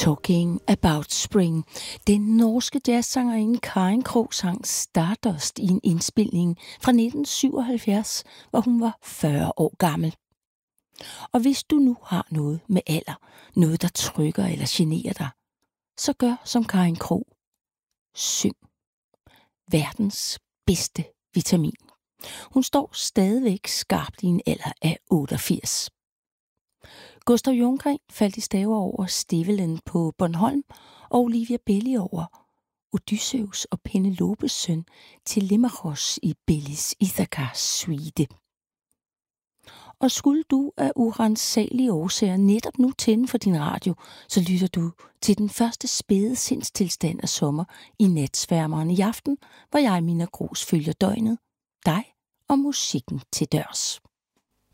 Talking About Spring. Den norske jazzsangerinde Karin Krog sang Stardust i en indspilning fra 1977, hvor hun var 40 år gammel. Og hvis du nu har noget med alder, noget der trykker eller generer dig, så gør som Karin Krog. Syng. Verdens bedste vitamin. Hun står stadigvæk skarpt i en alder af 88. Gustav Junggren faldt i staver over Stevelen på Bornholm og Olivia Belli over Odysseus og Penelopes søn Telemachos i Bellis Ithakars suite. Og skulle du af uransagelige årsager netop nu tænde for din radio, så lytter du til den første spæde sindstilstand af sommer i Natsværmeren i aften, hvor jeg, Mina Gros, følger døgnet, dig og musikken til dørs.